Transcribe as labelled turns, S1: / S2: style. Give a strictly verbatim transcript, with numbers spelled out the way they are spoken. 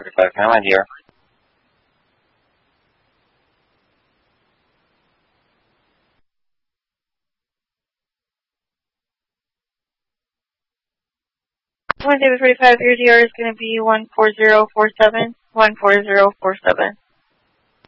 S1: forty-five, can I land here?
S2: one David forty-five, your D R is going to be one four zero four seven, one four zero four seven.